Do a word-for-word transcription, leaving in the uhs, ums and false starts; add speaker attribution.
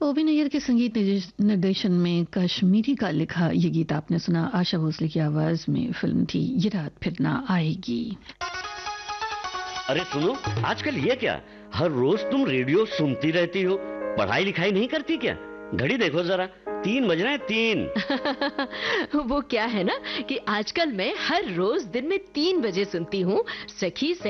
Speaker 1: ओबी नैयर के संगीत निर्देश- निर्देशन में कश्मीरी का लिखा ये गीत आपने सुना। आशा भोसले की आवाज में फिल्म थी ये रात फिर ना आएगी।
Speaker 2: अरे सुनो, आजकल ये क्या, हर रोज तुम रेडियो सुनती रहती हो, पढ़ाई लिखाई नहीं करती क्या? घड़ी देखो जरा, तीन बज रहे हैं, तीन।
Speaker 3: वो क्या है ना कि आजकल मैं हर रोज दिन में तीन बजे सुनती हूँ सखी